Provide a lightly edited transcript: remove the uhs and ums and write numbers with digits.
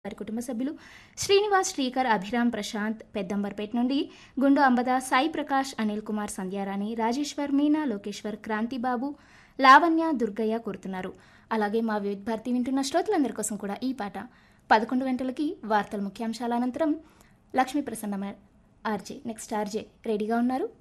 వారి కుటుంబ సభ్యులు శ్రీనివాస్, శ్రీకర్, అభిరామ్, ప్రశాంత్ పెద్దంబర్పేట నుండి, గుండు అంబద, సాయి ప్రకాష్, అనిల్ కుమార్, సంధ్యారాణి, రాజేశ్వర్, మీనా, లోకేశ్వర్, క్రాంతిబాబు, లావణ్య, దుర్గయ్య కోరుతున్నారు. అలాగే మా వివిధ భారతి వింటున్న శ్రోతలందరి కోసం కూడా ఈ పాట 11 గంటలకి వార్తల ముఖ్యాంశాల అనంతరం లక్ష్మీ ప్రసన్న ఆర్జే రెడీగా ఉన్నారు.